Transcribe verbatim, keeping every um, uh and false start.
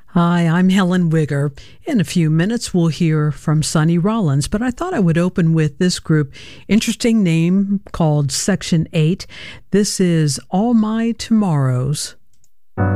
Hi, I'm Helen Wigger. In a few minutes, we'll hear from Sonny Rollins, but I thought I would open with this group. Interesting name called Section eight. This is All My Tomorrows.